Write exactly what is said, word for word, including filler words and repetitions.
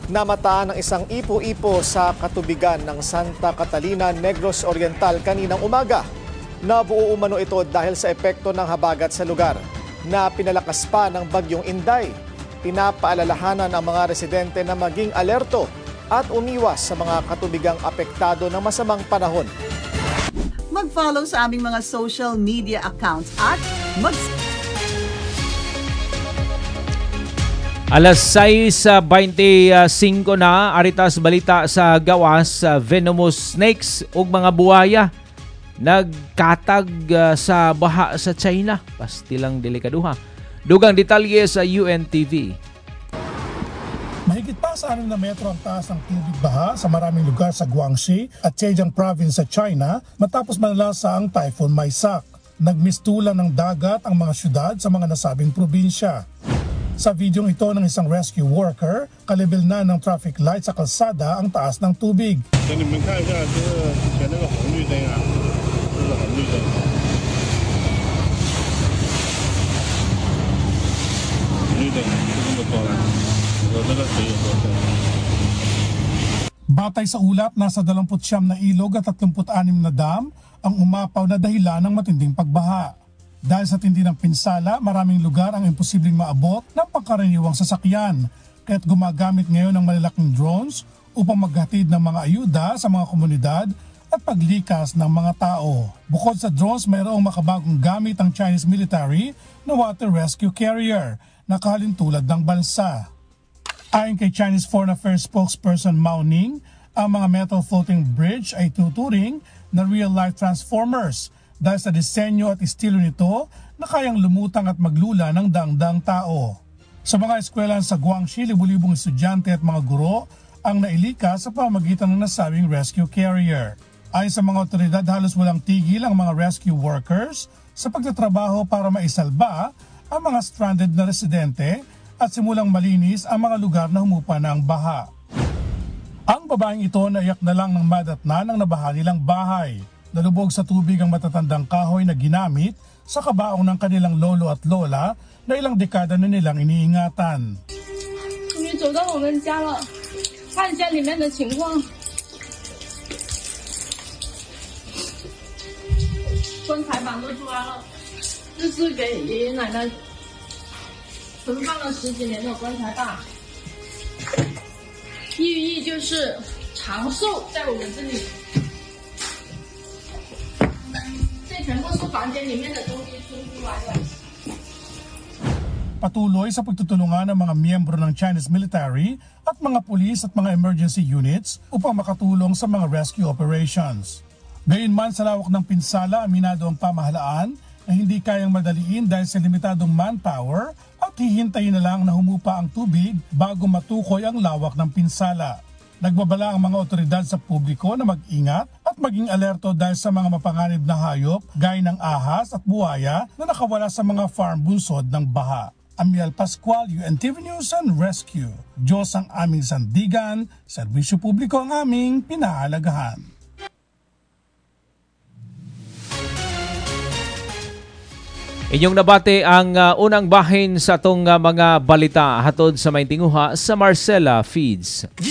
Namataan ng isang ipo-ipo sa katubigan ng Santa Catalina, Negros Oriental kaninang umaga. Nabuo umano ito dahil sa epekto ng habagat sa lugar na pinalakas pa ng bagyong Inday. Pinapaalalahanan ang mga residente na maging alerto at umiwas sa mga katubigang apektado ng masamang panahon. Mag-follow sa aming mga social media accounts at mag- Alas sais twenty-five na, aritas balita sa gawas, venomous snakes ug mga buhaya nagkatag uh, sa baha sa China. Pastilang delikaduha. Dugang detalye sa U N T V. Mahigit pa sa anim na metro ang taas ng tubig baha sa maraming lugar sa Guangxi at Zhejiang Province sa China matapos manalasa ang Typhoon Maisak. Nagmistulan ng dagat ang mga syudad sa mga nasabing probinsya. Sa videong ito ng isang rescue worker, kalibel na ng traffic light sa kalsada ang taas ng tubig. Batay sa ulat, nasa dalawampu't siyam na ilog at tatlumpu't anim na dam ang umapaw na dahilan ng matinding pagbaha. Dahil sa tindi ng pinsala, maraming lugar ang imposibleng maabot ng pangkaraniwang sasakyan, kaya't gumagamit ngayon ng malalaking drones upang maghatid ng mga ayuda sa mga komunidad at paglikas ng mga tao. Bukod sa drones, mayroong makabagong gamit ang Chinese military na water rescue carrier na kahalintulad ng balsa. Ayon kay Chinese Foreign Affairs spokesperson Mao Ning, ang mga metal floating bridge ay tuturing na real-life transformers dahil sa disenyo at estilo nito na kayang lumutang at maglula ng dangdang tao. Sa mga eskwelahan sa Guangxi, libu-libong estudyante at mga guro ang nailikas sa pamamagitan ng nasabing rescue carrier. Ayon sa mga otoridad, halos walang tigil ang mga rescue workers sa pagtatrabaho para maisalba ang mga stranded na residente at simulang malinis ang mga lugar na humupa ng baha. Ang babaeng ito naiyak na lang ng madatna ng nabaha nilang bahay. Nalubog sa tubig ang matatandang kahoy na ginamit sa kabaong ng kanilang lolo at lola na ilang dekada na nilang iniingatan. Patuloy sa pagtutulungan ng mga miyembro ng Chinese military at mga pulis at mga emergency units upang makatulong sa mga rescue operations. Gayunman, sa lawak ng pinsala, aminado ang pamahalaan na hindi kayang madaliin dahil sa limitadong manpower at hihintayin na lang na humupa ang tubig bago matukoy ang lawak ng pinsala. Nagbabala ang mga otoridad sa publiko na mag-ingat at maging alerto dahil sa mga mapanganib na hayop gaya ng ahas at buhaya na nakawala sa mga farm bunsod ng baha. Amiel Pascual, U N T V News and Rescue. Diyos ang aming sandigan, serbisyo publiko ang aming pinahalagahan. Inyong nabate ang uh, unang bahin sa itong uh, mga balita hatod sa Maintinguha sa Marcela Feeds.